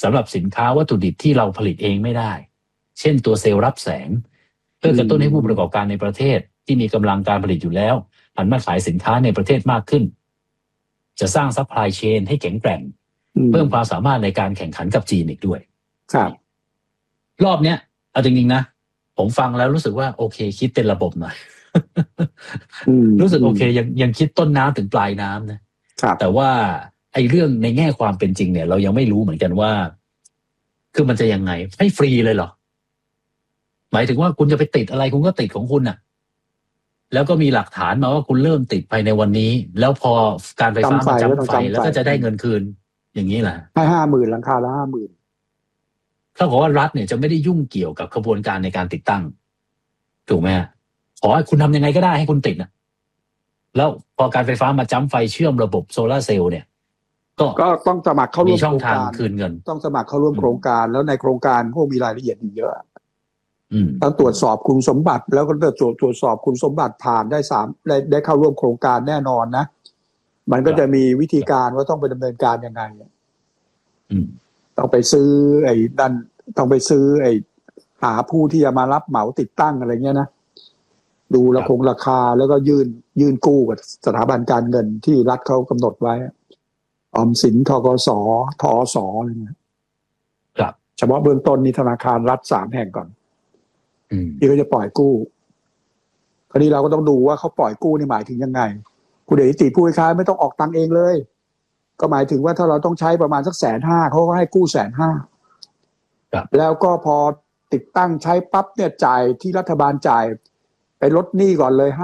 สำหรับสินค้าวัตถุดิบที่เราผลิตเองไม่ได้เช่นตัวเซลล์รับแสงเพื่อกระตุ้นให้ผู้ประกอบการในประเทศที่มีกำลังการผลิตอยู่แล้วหันมาขายสินค้าในประเทศมากขึ้นจะสร้างซัพพลายเชนให้แข็งแกร่งเพิ่มความสามารถในการแข่งขันกับจีนอีกด้วยครับรอบเนี้ยเอาจริงๆนะผมฟังแล้วรู้สึกว่าโอเคคิดเป็นระบบหน่อยรู้สึกโอเคยังคิดต้นน้ำถึงปลายน้ำนะแต่ว่าไอ้เรื่องในแง่ความเป็นจริงเนี่ยเรายังไม่รู้เหมือนกันว่าคือมันจะยังไงให้ฟรีเลยเหรอหมายถึงว่าคุณจะไปติดอะไรคุณก็ติดของคุณน่ะแล้วก็มีหลักฐานมาว่าคุณเริ่มติดภายในวันนี้แล้วพอการไฟฟ้ามาจำไฟแล้วก็จะได้เงินคืนอย่างนี้แหละให้ 50,000 หลังคาละ 50,000 ถ้าบอกว่ารัฐเนี่ยจะไม่ได้ยุ่งเกี่ยวกับกระบวนการในการติดตั้งถูกไหมขอให้คุณทำยังไงก็ได้ให้คุณติดนะแล้วพอการไฟฟ้ามาจำไฟเชื่อมระบบโซลาร์เซลล์เนี่ยก็ต้องสมัครเข้าร่วมช่องทางคืนเงินต้องสมัครเข้าร่วมโครงการแล้วในโครงการพวกมีรายละเอียดอยู่เยอะต้องตรวจสอบคุณสมบัติแล้วก็ตรวจสอบคุณสมบัติผ่านได้เข้าร่วมโครงการแน่นอนนะมันก็จะมีวิธีการว่าต้องไปดำเนินการยังไงต้องไปซื้อไอ้ดันต้องไปซื้อไอ้หาผู้ที่จะมารับเหมาติดตั้งอะไรเงี้ยนะดูราคาแล้วก็ยื่นกู้กับสถาบันการเงินที่รัฐเขากำหนดไว้ออมสินธกส.ทอส.อะไรเงี้ยครับเฉพาะเบื้องต้นนี่ธนาคารรัฐ3 แห่งก่อนที่เขาจะปล่อยกู้คราวนี้เราก็ต้องดูว่าเขาปล่อยกู้นี่หมายถึงยังไงคุณเดชนิติผู้ค้าไม่ต้องออกตังค์เองเลยก็หมายถึงว่าถ้าเราต้องใช้ประมาณสัก150,000เขาก็ให้กู้150,000แล้วก็พอติดตั้งใช้ปั๊บเนี่ยจ่ายที่รัฐบาลจ่ายไปลดหนี้ก่อนเลย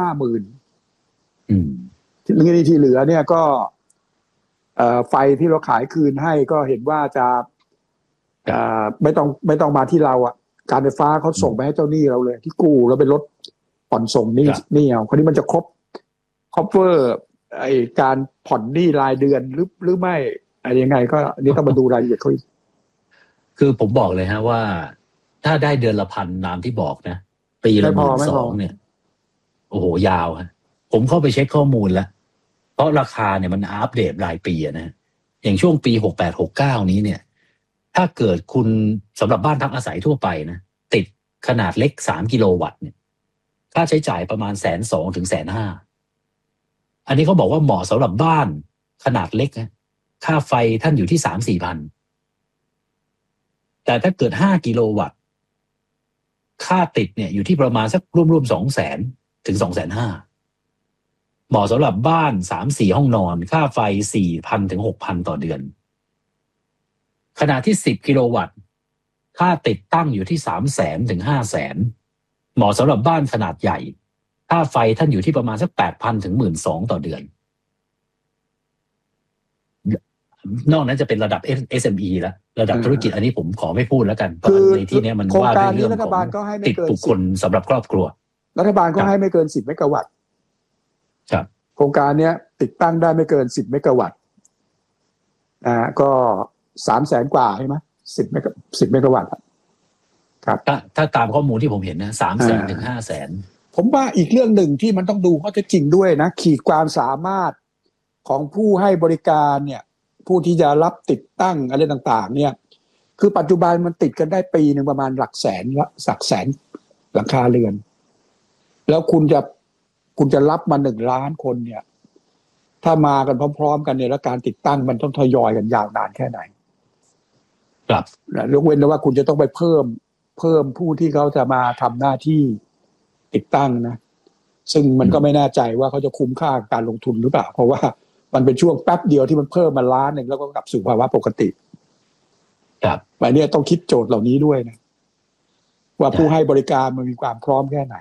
50,000ที่เหลือเนี่ยก็ไฟที่เราขายคืนให้ก็เห็นว่าจะไม่ต้องมาที่เราอ่ะการไฟฟ้าเขาส่งไปให้เจ้าหนี้เราเลยที่กู้แล้วไปลดผ่อนส่งหนี้เอาคนนี้มันจะครบเวอร์ไอการผ่อนหนี้รายเดือนหรือไม่อะไรยังไงก็นี่ต้องมาดูรายละเอียดเขาอีกคือผมบอกเลยฮะว่าถ้าได้เดือนละพันตามที่บอกนะปีละ12,000เนี่ยโอ้โหยาวฮะผมเข้าไปเช็คข้อมูลแล้วเพราะราคาเนี่ยมันอัปเดตรายปีนะอย่างช่วงปี68-69นี้เนี่ยถ้าเกิดคุณสำหรับบ้านพักอาศัยทั่วไปนะติดขนาดเล็ก3 กิโลวัตต์เนี่ยค่าใช้จ่ายประมาณ120,000 ถึง 150,000อันนี้เขาบอกว่าเหมาะสำหรับบ้านขนาดเล็กนะค่าไฟท่านอยู่ที่ 3-4 พันแต่ถ้าเกิด5 กิโลวัตต์ค่าติดเนี่ยอยู่ที่ประมาณสักรวมๆ 200,000 ถึง 250,000เหมาะสำหรับบ้าน 3-4 ห้องนอนค่าไฟ 4,000 ถึง 6,000 ต่อเดือนขณะที่10 กิโลวัตต์ค่าติดตั้งอยู่ที่ 300,000 ถึง 500,000เหมาะสำหรับบ้านขนาดใหญ่ค่าไฟท่านอยู่ที่ประมาณสัก 8,000 ถึง 12,000 ต่อเดือนนอกนั้นจะเป็นระดับ SME แล้วระดับธุรกิจอันนี้ผมขอไม่พูดแล้วกันเพราะในที่นี้มันว่าด้วยเรื่องของติดบุคคลสำหรับครอบครัวรัฐบาลก็ให้ไม่เกิน10 เมกะวัตต์ครับโครงการนี้ติดตั้งได้ไม่เกิน10 เมกะวัตต์ก็300,000 กว่าใช่ไหม10 เมกะวัตต์ครับถ้าตามข้อมูลที่ผมเห็นนะ300,000 ถึง 500,000 ผมว่าอีกเรื่องหนึ่งที่มันต้องดูข้อเท็จจริงด้วยนะขีดความสามารถของผู้ให้บริการเนี่ยผู้ที่จะรับติดตั้งอะไรต่างๆเนี่ยคือปัจจุบันมันติดกันได้ปีหนึ่งประมาณหลักแสนหลังคาเรือนแล้วคุณจะรับมา1 ล้านคนเนี่ยถ้ามากันพร้อมๆกันเนี่ยแล้วการติดตั้งมันต้องทยอยกันยาวนานแค่ไหนครับยกเว้นแต่ว่าคุณจะต้องไปเพิ่มผู้ที่เขาจะมาทำหน้าที่ติดตั้งนะซึ่งมันก็ไม่แน่ใจว่าเขาจะคุ้มค่าการลงทุนหรือเปล่าเพราะว่ามันเป็นช่วงแป๊บเดียวที่มันเพิ่มมา1 ล้านแล้วก็กลับสู่ภาวะปกติครับอันนี้ต้องคิดโจทย์เหล่านี้ด้วยนะว่าผู้ให้บริการมันมีความพร้อมแค่ไหน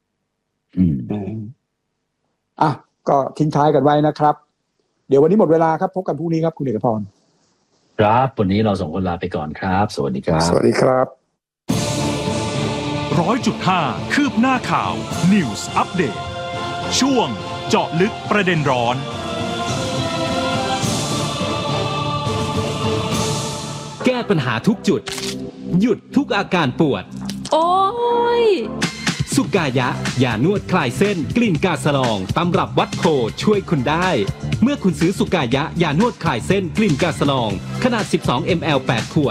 ก็ทิ้งท้ายกันไว้นะครับเดี๋ยววันนี้หมดเวลาครับพบกันพรุ่งนี้ครับคุณเอกพรครับวันนี้เรา2 คนลาไปก่อนครับสวัสดีครับสวัสดีครับ 100.5 คืบหน้าข่าว News Update ช่วงเจาะลึกประเด็นร้อนแก้ปัญหาทุกจุดหยุดทุกอาการปวดโอ้ยสุกายะยานวดคลายเส้นกลิ่นกาสลองตำรับวัดโพช่วยคุณได้เมื่อคุณซื้อสุกายะยานวดคลายเส้นกลิ่นกาสลองขนาด12 ml 8 ขวด